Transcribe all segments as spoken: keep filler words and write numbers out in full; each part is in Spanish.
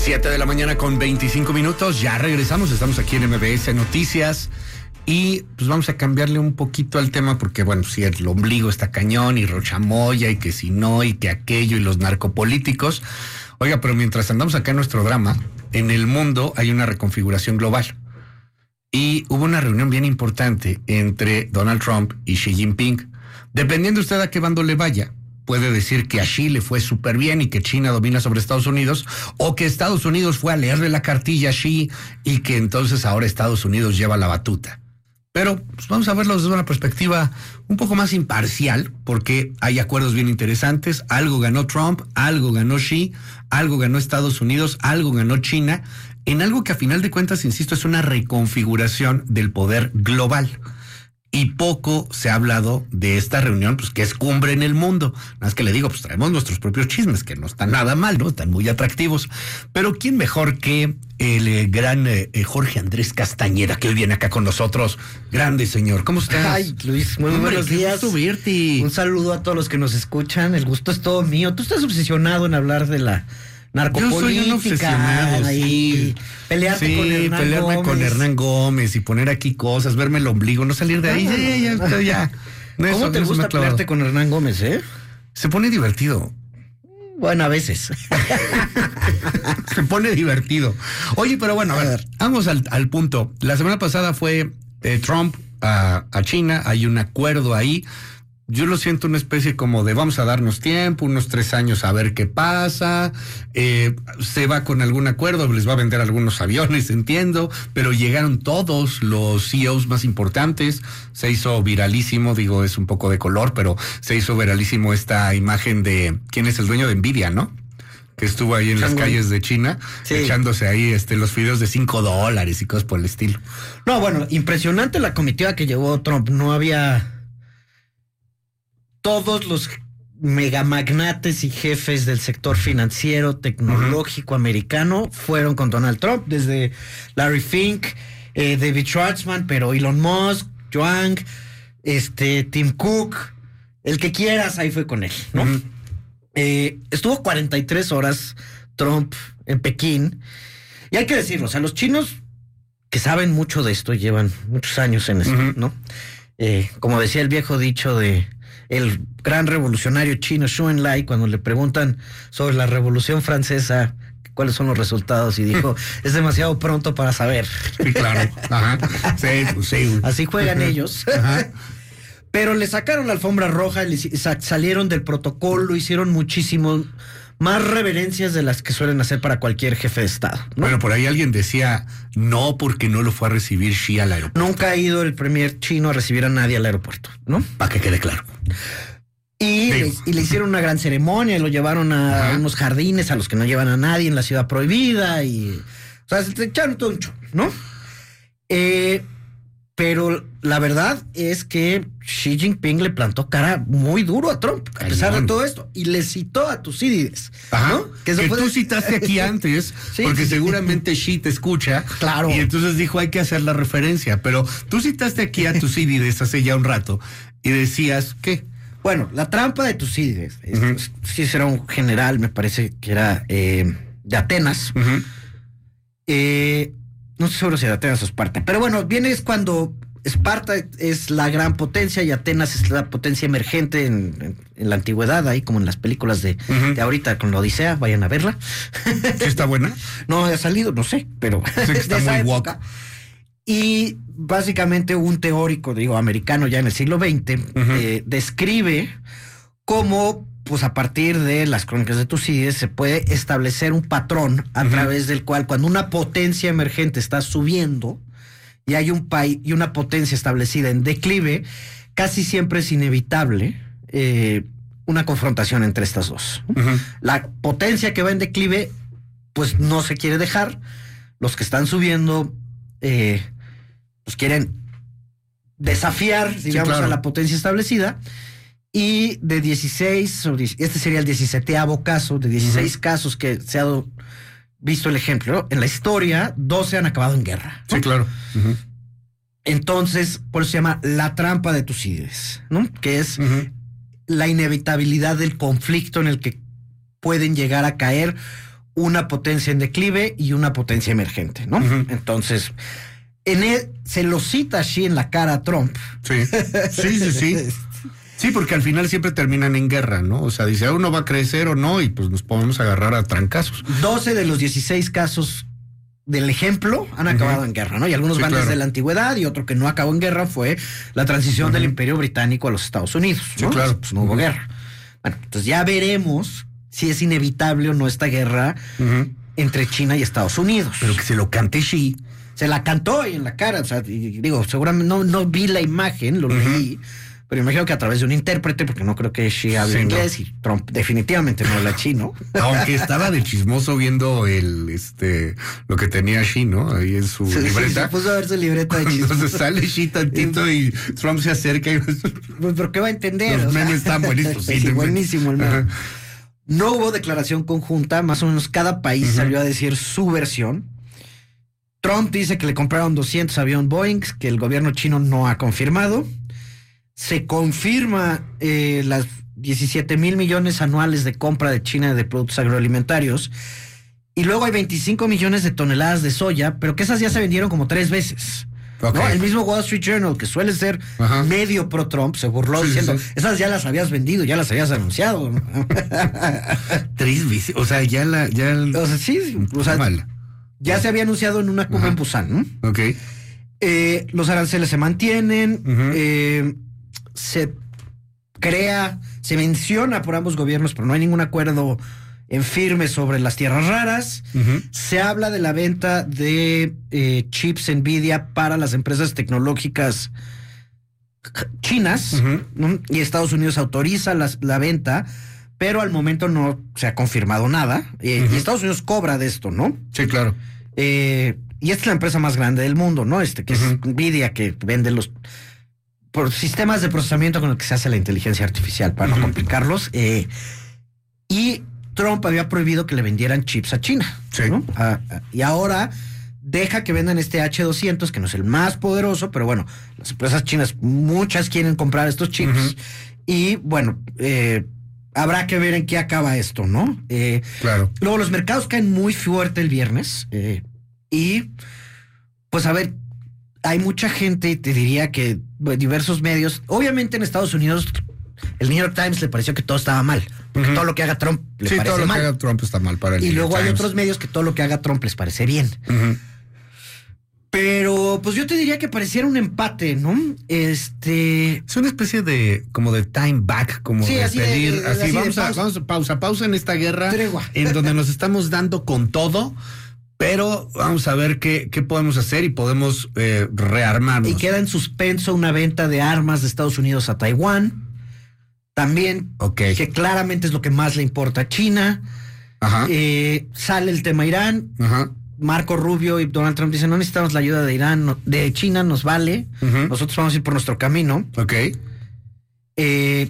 siete de la mañana con veinticinco minutos, ya regresamos, estamos aquí en M B S Noticias y pues vamos a cambiarle un poquito al tema porque bueno, si el ombligo está cañón y Rochamoya y que si no y que aquello y los narcopolíticos, oiga, pero mientras andamos acá en nuestro drama, en el mundo hay una reconfiguración global y hubo una reunión bien importante entre Donald Trump y Xi Jinping. Dependiendo usted a qué bando le vaya, puede decir que a Xi le fue súper bien y que China domina sobre Estados Unidos, o que Estados Unidos fue a leerle la cartilla a Xi y que entonces ahora Estados Unidos lleva la batuta. Pero pues, vamos a verlo desde una perspectiva un poco más imparcial, porque hay acuerdos bien interesantes. Algo ganó Trump, algo ganó Xi, algo ganó Estados Unidos, algo ganó China, en algo que a final de cuentas, insisto, es una reconfiguración del poder global. Y poco se ha hablado de esta reunión, pues que es cumbre en el mundo. Nada más que le digo, pues traemos nuestros propios chismes, que no están nada mal, ¿no? Están muy atractivos. Pero ¿quién mejor que el eh, gran eh, Jorge Andrés Castañeda, que hoy viene acá con nosotros? Grande señor, ¿cómo estás? Ay, Luis, muy Hombre, buenos días. Gusto verte. Un saludo a todos los que nos escuchan. El gusto es todo mío. Tú estás obsesionado en hablar de la narcopolítica. Yo soy un obsesionado, ahí, sí. Pelearte sí, con Hernán pelearme Gómez. con Hernán Gómez y poner aquí cosas, verme el ombligo, no salir de ahí. No, ya, ya, ya, estoy ya. ¿Cómo Eso, te eso me gusta ha clavado. pelearte con Hernán Gómez, eh? Se pone divertido. Bueno, a veces. Se pone divertido. Oye, pero bueno, a ver, A ver. vamos al, al punto. La semana pasada fue eh, Trump a, a China, hay un acuerdo ahí. Yo lo siento una especie como de vamos a darnos tiempo, unos tres años a ver qué pasa, eh, se va con algún acuerdo, les va a vender algunos aviones, entiendo, pero llegaron todos los C E Os más importantes, se hizo viralísimo, digo, es un poco de color, pero se hizo viralísimo esta imagen de quién es el dueño de Nvidia, ¿no? Que estuvo ahí en las Chang'e. calles de China, Sí. echándose ahí este los videos de cinco dólares y cosas por el estilo. No, bueno, impresionante la comitiva que llevó Trump. No había... Todos los megamagnates y jefes del sector financiero, tecnológico uh-huh. americano fueron con Donald Trump, desde Larry Fink, eh, David Schwartzman, pero Elon Musk, Zhuang, este, Tim Cook, el que quieras, ahí fue con él, ¿no? Uh-huh. Eh, estuvo cuarenta y tres horas Trump en Pekín, y hay que decirlo, o sea, los chinos que saben mucho de esto, llevan muchos años en esto, uh-huh. ¿no? Eh, como decía el viejo dicho de el gran revolucionario chino Xu Enlai, cuando le preguntan sobre la Revolución Francesa, cuáles son los resultados, y dijo, es demasiado pronto para saber. Sí, claro. Ajá. Sí, pues sí. Así juegan ellos. Ajá. Pero le sacaron la alfombra roja, le salieron del protocolo, hicieron muchísimo más reverencias de las que suelen hacer para cualquier jefe de Estado, ¿no? Bueno, por ahí alguien decía, no, porque no lo fue a recibir Xi al aeropuerto. Nunca ha ido el premier chino a recibir a nadie al aeropuerto, ¿no? Para que quede claro. Y le, y le hicieron una gran ceremonia, lo llevaron a Ajá. unos jardines a los que no llevan a nadie en la ciudad prohibida y... O sea, se echaron todo un show, ¿no? Eh... Pero la verdad es que Xi Jinping le plantó cara muy duro a Trump, a pesar de todo esto, y le citó a Tucídides, ¿no? Que, eso que tú de... citaste aquí antes, sí, porque sí, seguramente sí. Xi te escucha, claro. Y entonces dijo, hay que hacer la referencia, pero tú citaste aquí a Tucídides hace ya un rato, y decías, ¿qué? Bueno, la trampa de Tucídides, uh-huh. sí, era un general, me parece que era eh, de Atenas, uh-huh. eh... No estoy seguro si de Atenas o Esparta. Pero bueno, viene es cuando Esparta es la gran potencia y Atenas es la potencia emergente en, en, en la antigüedad, ahí como en las películas de, uh-huh. de ahorita con la Odisea, vayan a verla. ¿Sí está buena? No, ha salido, no sé, pero sí que está muy época. Y básicamente un teórico, digo, americano ya en el siglo veinte, uh-huh. eh, describe cómo... pues a partir de las crónicas de Tucídides se puede establecer un patrón a uh-huh. través del cual cuando una potencia emergente está subiendo y hay un país y una potencia establecida en declive, casi siempre es inevitable eh, una confrontación entre estas dos. Uh-huh. La potencia que va en declive, pues no se quiere dejar. Los que están subiendo, eh, pues quieren desafiar, digamos, sí, claro. a la potencia establecida. Y de dieciséis, este sería el diecisiete caso, de dieciséis uh-huh. casos que se ha visto el ejemplo, ¿no? En la historia, doce han acabado en guerra, ¿no? Sí, claro. Uh-huh. Entonces, por eso se llama la trampa de Tucídides, ¿no? Que es uh-huh. la inevitabilidad del conflicto en el que pueden llegar a caer una potencia en declive y una potencia emergente, ¿no? Uh-huh. Entonces, en él se lo cita así en la cara a Trump. Sí, sí, sí, sí. Sí, porque al final siempre terminan en guerra, ¿no? O sea, dice, uno va a crecer o no, y pues nos podemos agarrar a trancazos. doce de los dieciséis casos del ejemplo han acabado uh-huh. en guerra, ¿no? Y algunos sí, van claro. desde la antigüedad, y otro que no acabó en guerra fue la transición uh-huh. del Imperio Británico a los Estados Unidos, ¿no? Sí, claro. Pues no hubo uh-huh. guerra. Bueno, entonces ya veremos si es inevitable o no esta guerra uh-huh. entre China y Estados Unidos. Pero que se lo cante Xi. Se la cantó ahí en la cara, o sea, y digo, seguramente no, no vi la imagen, lo uh-huh. leí, pero imagino que a través de un intérprete, porque no creo que Xi hable sí, inglés, no. y Trump definitivamente no habla chino. Aunque estaba de chismoso viendo el, este, lo que tenía Xi, ¿no? Ahí en su sí, libreta. Sí, se puso a ver su libreta de chismoso. Entonces sale Xi tantito y Trump se acerca y... Pues, ¿pero qué va a entender? Los memes están buenísimos. Sí, sí, buenísimo el meme. No hubo declaración conjunta, más o menos cada país uh-huh. salió a decir su versión. Trump dice que le compraron doscientos aviones Boeing, que el gobierno chino no ha confirmado. Se confirma eh, las diecisiete mil millones anuales de compra de China de productos agroalimentarios. Y luego hay veinticinco millones de toneladas de soya, pero que esas ya se vendieron como tres veces. Okay. ¿No? El mismo Wall Street Journal, que suele ser uh-huh. medio pro Trump, se burló sí, diciendo, sí. esas ya las habías vendido, ya las habías anunciado. Tres veces, o sea, ya la... Ya el... O sea, sí, o sea, mal. Ya se había anunciado en una cumbre uh-huh. en Busan, ¿no? Ok. Eh, los aranceles se mantienen, uh-huh. eh, se crea, se menciona por ambos gobiernos, pero no hay ningún acuerdo en firme sobre las tierras raras. Uh-huh. Se habla de la venta de eh, chips Nvidia para las empresas tecnológicas chinas, uh-huh. ¿no? Y Estados Unidos autoriza las, la venta, pero al momento no se ha confirmado nada. Eh, uh-huh. Y Estados Unidos cobra de esto, ¿no? Sí, claro. Eh, y esta es la empresa más grande del mundo, ¿no? Este, que uh-huh. es Nvidia, que vende los por sistemas de procesamiento con el que se hace la inteligencia artificial, para uh-huh. no complicarlos. Eh, y Trump había prohibido que le vendieran chips a China, sí. ¿no? Ah, ah, y ahora deja que vendan este hache doscientos, que no es el más poderoso, pero bueno, las empresas chinas, muchas quieren comprar estos chips. Uh-huh. Y bueno, eh, habrá que ver en qué acaba esto, ¿no? Eh, claro. Luego los mercados caen muy fuerte el viernes. Eh, y pues a ver, hay mucha gente, te diría que bueno, diversos medios, obviamente en Estados Unidos, el New York Times le pareció que todo estaba mal, porque uh-huh. todo lo que haga Trump le sí, parece todo lo mal. que haga Trump está mal para el Y New luego York hay Times. otros medios que todo lo que haga Trump les parece bien. Uh-huh. Pero pues yo te diría que pareciera un empate, ¿no? Este es una especie de como de time back, como sí, de así pedir, de, de, así, así vamos, de a, pausa. vamos a pausa, pausa en esta guerra Tregua. En donde nos estamos dando con todo, pero vamos a ver qué, qué podemos hacer y podemos eh, rearmarnos. Y queda en suspenso una venta de armas de Estados Unidos a Taiwán, también, okay. que claramente es lo que más le importa a China. Ajá. Eh, sale el tema Irán. Ajá. Marco Rubio y Donald Trump dicen, no necesitamos la ayuda de Irán, no, de China nos vale, uh-huh. nosotros vamos a ir por nuestro camino. Ok. Eh,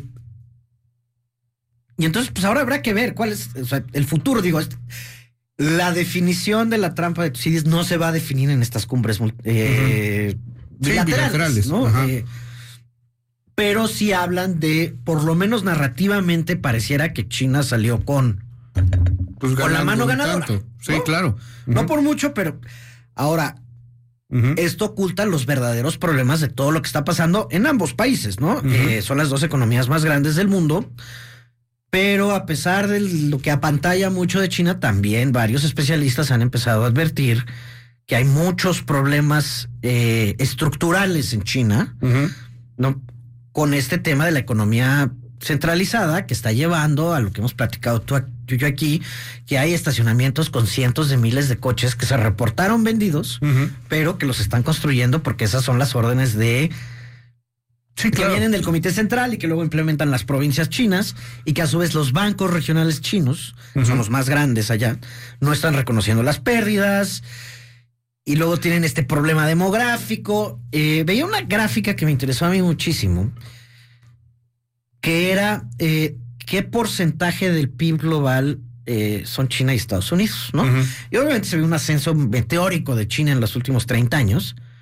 y entonces, pues ahora habrá que ver cuál es, o sea, el futuro, digo, es, la definición de la trampa de Tucídides no se va a definir en estas cumbres eh, uh-huh. bilaterales, sí, bilaterales, ¿no? Eh, pero sí hablan de, por lo menos narrativamente, pareciera que China salió con... Pues con la mano ganadora. Tanto. Sí, ¿no? claro. Uh-huh. No por mucho, pero ahora, uh-huh. esto oculta los verdaderos problemas de todo lo que está pasando en ambos países, ¿no? Uh-huh. Eh, son las dos economías más grandes del mundo, pero a pesar de lo que apantalla mucho de China, también varios especialistas han empezado a advertir que hay muchos problemas eh, estructurales en China, uh-huh. ¿no? Con este tema de la economía centralizada que está llevando a lo que hemos platicado tú, tú y yo aquí, que hay estacionamientos con cientos de miles de coches que se reportaron vendidos, uh-huh. pero que los están construyendo porque esas son las órdenes de sí, que claro. vienen del Comité Central y que luego implementan las provincias chinas y que a su vez los bancos regionales chinos, uh-huh. que son los más grandes allá, no están reconociendo las pérdidas y luego tienen este problema demográfico. Eh, veía una gráfica que me interesó a mí muchísimo, que era eh, qué porcentaje del P I B global eh, son China y Estados Unidos, ¿no? Uh-huh. Y obviamente se ve un ascenso meteórico de China en los últimos treinta años,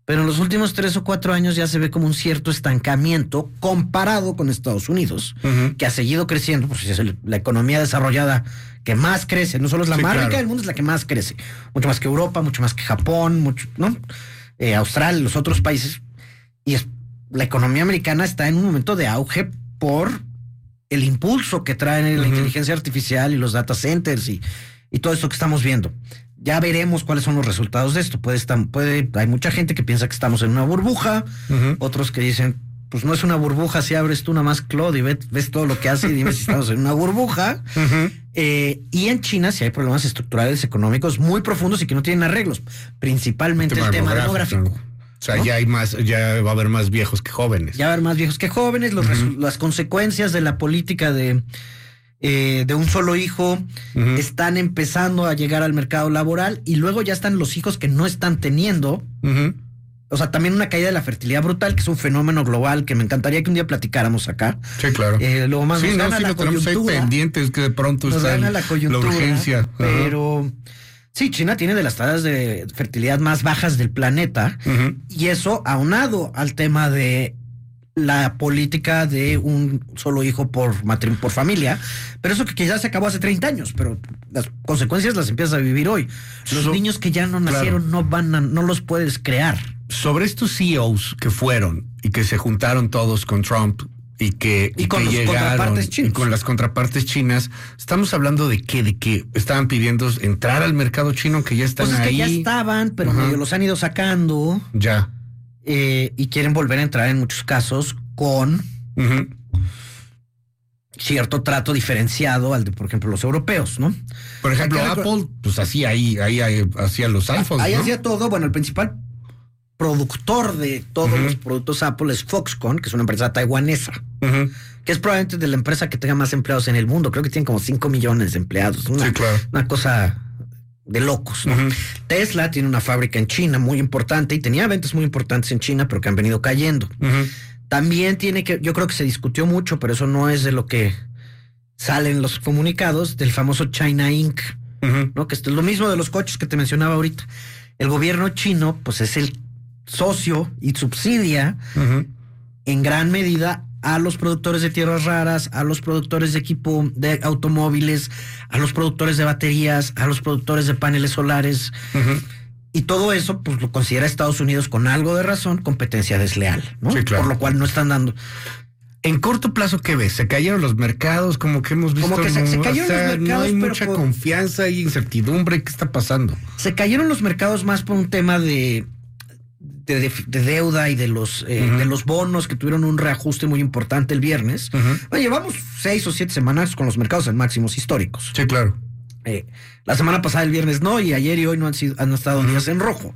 pero en los últimos tres o cuatro años ya se ve como un cierto estancamiento comparado con Estados Unidos, uh-huh. que ha seguido creciendo, pues es el, la economía desarrollada que más crece, no solo es la sí, más claro. rica del mundo, es la que más crece, mucho más que Europa, mucho más que Japón, mucho, ¿no? Eh, Australia, los otros países, y es, la economía americana está en un momento de auge por el impulso que traen uh-huh. la inteligencia artificial y los data centers y, y todo esto que estamos viendo. Ya veremos cuáles son los resultados de esto. Puede estar, puede, hay mucha gente que piensa que estamos en una burbuja, uh-huh. otros que dicen, pues no es una burbuja, si abres tú nada más Claude y ves, ves todo lo que hace y dime si estamos en una burbuja. Uh-huh. Eh, y en China sí hay problemas estructurales económicos muy profundos y que no tienen arreglos, principalmente el tema, el tema demográfico. demográfico. O sea, ¿no? ya hay más, ya va a haber más viejos que jóvenes. Ya va a haber más viejos que jóvenes, los uh-huh. resu- las consecuencias de la política de... Eh, de un solo hijo, uh-huh. están empezando a llegar al mercado laboral y luego ya están los hijos que no están teniendo. Uh-huh. O sea, también una caída de la fertilidad brutal, que es un fenómeno global que me encantaría que un día platicáramos acá. Sí, claro. Eh, luego más sí, nos no, gana sí, la lo tenemos ahí pendientes, que de pronto nos está gana el, la coyuntura, la urgencia. Uh-huh. Pero sí, China tiene de las tasas de fertilidad más bajas del planeta, uh-huh. y eso aunado al tema de la política de un solo hijo por matrim- por familia, pero eso que quizás se acabó hace treinta años, pero las consecuencias las empiezas a vivir hoy. Los so, niños que ya no nacieron claro. no van a, no los puedes crear. Sobre estos C E Os que fueron y que se juntaron todos con Trump y que, y, y con que los llegaron contrapartes chinos. Y con las contrapartes chinas, estamos hablando de que de que estaban pidiendo entrar al mercado chino, que ya están pues es ahí. Que ya estaban, pero uh-huh. medio los han ido sacando. Ya. Eh, y quieren volver a entrar en muchos casos con uh-huh. cierto trato diferenciado al de, por ejemplo, los europeos, ¿no? Por ejemplo, Apple, recor- pues hacía ahí, ahí, ahí hacía los iPhones, Ahí ¿no? hacía todo. Bueno, el principal productor de todos uh-huh. los productos Apple es Foxconn, que es una empresa taiwanesa, uh-huh. que es probablemente de la empresa que tenga más empleados en el mundo. Creo que tienen como cinco millones de empleados. Una, sí, claro. Una cosa de locos, ¿no? Uh-huh. Tesla tiene una fábrica en China muy importante y tenía ventas muy importantes en China, pero que han venido cayendo. Uh-huh. También tiene que, yo creo que se discutió mucho, pero eso no es de lo que salen los comunicados, del famoso China Incorporated, uh-huh. ¿no? Que es lo mismo de los coches que te mencionaba ahorita. El gobierno chino, pues es el socio y subsidia uh-huh. en gran medida a los productores de tierras raras, a los productores de equipo de automóviles, a los productores de baterías, a los productores de paneles solares. Uh-huh. Y todo eso, pues lo considera Estados Unidos con algo de razón competencia desleal, ¿no? Sí, claro. Por lo cual no están dando. En corto plazo, ¿qué ves? ¿Se cayeron los mercados? Como que hemos visto. Como que se, se cayeron o sea, los mercados. No hay pero mucha por... confianza y incertidumbre. ¿Qué está pasando? Se cayeron los mercados más por un tema de. De, de, de deuda y de los eh, uh-huh. de los bonos que tuvieron un reajuste muy importante el viernes. Uh-huh. Bueno, llevamos seis o siete semanas con los mercados en máximos históricos. Sí, claro. Eh, la semana pasada el viernes no, y ayer y hoy no han sido, han estado uh-huh. días en rojo.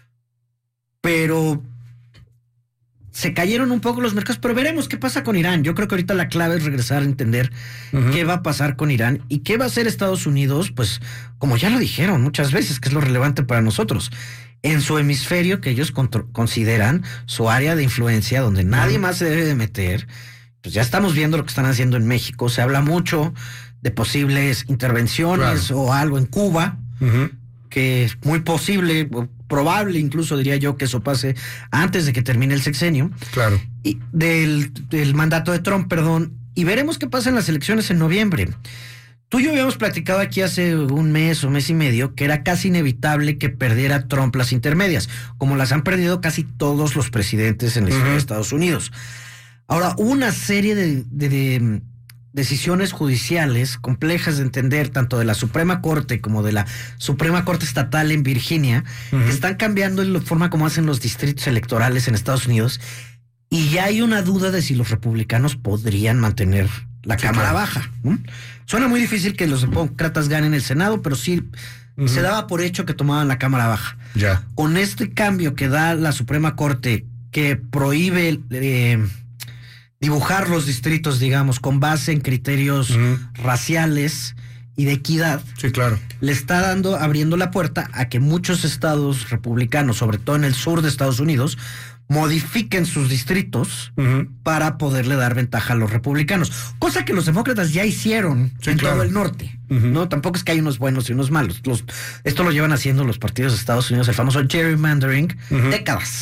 Pero se cayeron un poco los mercados, pero veremos qué pasa con Irán. Yo creo que ahorita la clave es regresar a entender uh-huh. qué va a pasar con Irán y qué va a hacer Estados Unidos, pues como ya lo dijeron muchas veces, que es lo relevante para nosotros. En su hemisferio, que ellos contro- consideran su área de influencia, donde nadie más se debe de meter, pues ya estamos viendo lo que están haciendo en México. Se habla mucho de posibles intervenciones claro. o algo en Cuba, uh-huh. que es muy posible, probable incluso diría yo que eso pase antes de que termine el sexenio. Claro. Y del, del mandato de Trump, perdón, y veremos qué pasa en las elecciones en noviembre. Tú y yo habíamos platicado aquí hace un mes o mes y medio que era casi inevitable que perdiera Trump las intermedias, como las han perdido casi todos los presidentes en la historia uh-huh. de Estados Unidos. Ahora, una serie de, de, de decisiones judiciales complejas de entender, tanto de la Suprema Corte como de la Suprema Corte Estatal en Virginia, uh-huh. que están cambiando la forma como hacen los distritos electorales en Estados Unidos, y ya hay una duda de si los republicanos podrían mantener la sí, Cámara claro. Baja, ¿no? Suena muy difícil que los demócratas ganen el Senado, pero sí uh-huh. se daba por hecho que tomaban la Cámara Baja. Ya. Con este cambio que da la Suprema Corte, que prohíbe eh, dibujar los distritos, digamos, con base en criterios uh-huh. raciales y de equidad, sí, claro. le está dando, abriendo la puerta a que muchos estados republicanos, sobre todo en el sur de Estados Unidos, modifiquen sus distritos uh-huh. para poderle dar ventaja a los republicanos, cosa que los demócratas ya hicieron sí, en claro. todo el norte, uh-huh. no tampoco es que hay unos buenos y unos malos. Los, esto lo llevan haciendo los partidos de Estados Unidos, el famoso gerrymandering, uh-huh. décadas,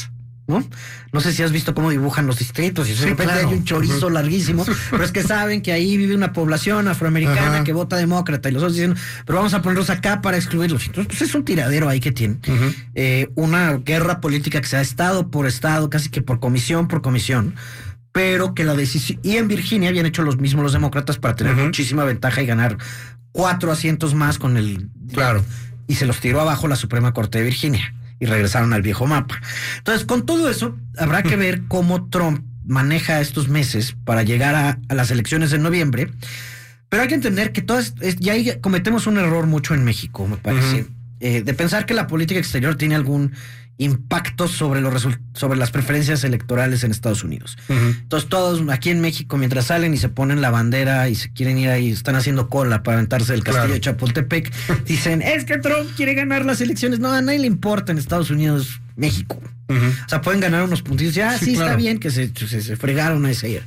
¿no? No sé si has visto cómo dibujan los distritos y de Sí, repente claro. hay un chorizo Uh-huh. larguísimo, pero es que saben que ahí vive una población afroamericana Ajá. que vota demócrata y los otros dicen, pero vamos a ponerlos acá para excluirlos. Entonces, pues es un tiradero ahí que tienen. Uh-huh. Eh, una guerra política que se ha estado por estado, casi que por comisión por comisión, pero que la decisión... Y en Virginia habían hecho los mismos los demócratas para tener Uh-huh. muchísima ventaja y ganar cuatro asientos más con el... Claro. Y se los tiró abajo la Suprema Corte de Virginia y regresaron al viejo mapa. Entonces, con todo eso, habrá que ver cómo Trump maneja estos meses para llegar a, a las elecciones de noviembre. Pero hay que entender que todas, es, ya ahí cometemos un error mucho en México, me parece, Uh-huh. eh, de pensar que la política exterior tiene algún impacto sobre los result- sobre las preferencias electorales en Estados Unidos. Uh-huh. Entonces todos aquí en México, mientras salen y se ponen la bandera y se quieren ir ahí, están haciendo cola para aventarse del castillo Claro. de Chapultepec, dicen, es que Trump quiere ganar las elecciones. No, a nadie le importa en Estados Unidos, México. Uh-huh. O sea, pueden ganar unos puntitos. Ya, Sí, sí, claro. está bien que se, se, se fregaron a ese ayer.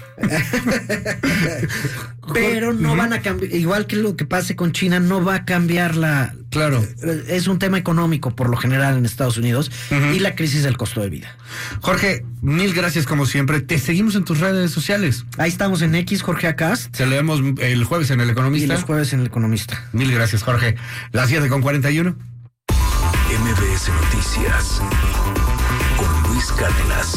Pero no Ujú. van a cambiar, igual que lo que pase con China, no va a cambiar la... Claro. Es un tema económico por lo general en Estados Unidos Ujú. y la crisis del costo de vida. Jorge, mil gracias como siempre. Te seguimos en tus redes sociales. Ahí estamos en X, Jorge Acast, Te leemos el jueves en El y Economista. los jueves en El Economista. Mil gracias, Jorge. Las siete con cuarenta y uno. M B S Noticias con Luis Cárdenas.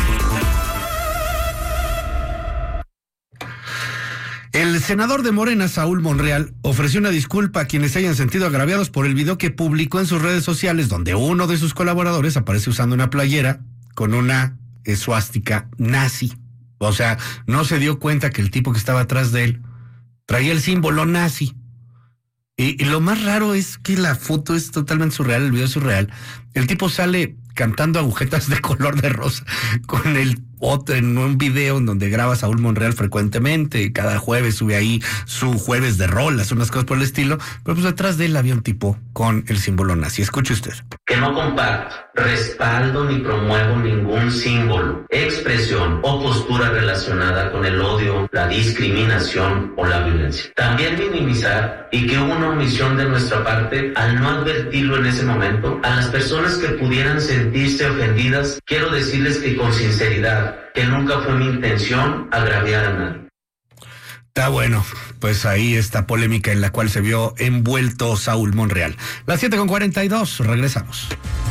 El senador de Morena, Saúl Monreal, ofreció una disculpa a quienes se hayan sentido agraviados por el video que publicó en sus redes sociales, donde uno de sus colaboradores aparece usando una playera con una esvástica nazi. O sea, no se dio cuenta que el tipo que estaba atrás de él traía el símbolo nazi. Y, y lo más raro es que la foto es totalmente surreal, el video es surreal. El tipo sale cantando agujetas de color de rosa con el otro en un video en donde graba Saúl Monreal frecuentemente. Cada jueves sube ahí su jueves de rolas, unas cosas por el estilo. Pero pues detrás de él había un tipo con el símbolo nazi. Escuche usted. Que no comparto, respaldo ni promuevo ningún símbolo, expresión o postura relacionada con el odio, la discriminación o la violencia. También minimizar y que hubo una omisión de nuestra parte al no advertirlo en ese momento a las personas que pudieran sentirse ofendidas. Quiero decirles que con sinceridad, que nunca fue mi intención agraviar a nadie. Está bueno, pues ahí esta polémica en la cual se vio envuelto Saúl Monreal. Las siete con cuarenta y dos, regresamos.